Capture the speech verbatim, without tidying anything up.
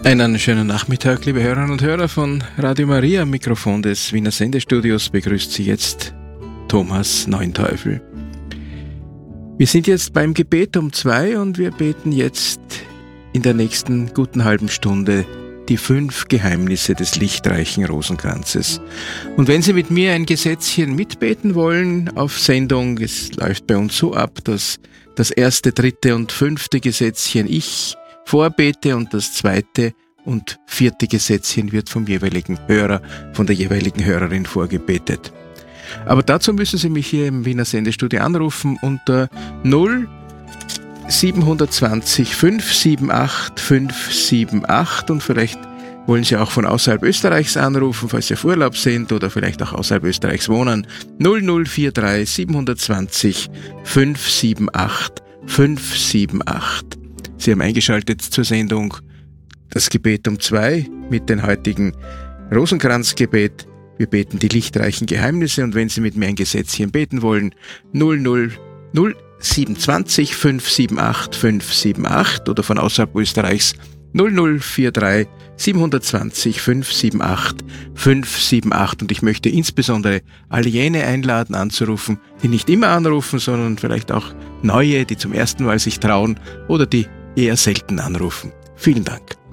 Einen schönen Nachmittag, liebe Hörerinnen und Hörer von Radio Maria. Am Mikrofon des Wiener Sendestudios begrüßt Sie jetzt Thomas Neunteufel. Wir sind jetzt beim Gebet um zwei und wir beten jetzt in der nächsten guten halben Stunde die fünf Geheimnisse des lichtreichen Rosenkranzes. Und wenn Sie mit mir ein Gesetzchen mitbeten wollen auf Sendung, es läuft bei uns so ab, dass das erste, dritte und fünfte Gesetzchen ich vorbete und das zweite und vierte Gesetzchen wird vom jeweiligen Hörer, von der jeweiligen Hörerin vorgebetet. Aber dazu müssen Sie mich hier im Wiener Sendestudio anrufen unter null sieben zwei null fünf sieben acht fünf sieben acht und vielleicht wollen Sie auch von außerhalb Österreichs anrufen, falls Sie auf Urlaub sind oder vielleicht auch außerhalb Österreichs wohnen. null null vier drei sieben zwei null fünf sieben acht fünf sieben acht. Sie haben eingeschaltet zur Sendung Das Gebet um zwei mit dem heutigen Rosenkranzgebet. Wir beten die lichtreichen Geheimnisse und wenn Sie mit mir ein Gesetzchen beten wollen, null null null sieben zwei null fünf sieben acht fünf sieben acht oder von außerhalb Österreichs null null vier drei sieben zwei null fünf sieben acht fünf sieben acht. Und ich möchte insbesondere alle jene einladen anzurufen, die nicht immer anrufen, sondern vielleicht auch neue, die zum ersten Mal sich trauen oder die eher selten anrufen. Vielen Dank.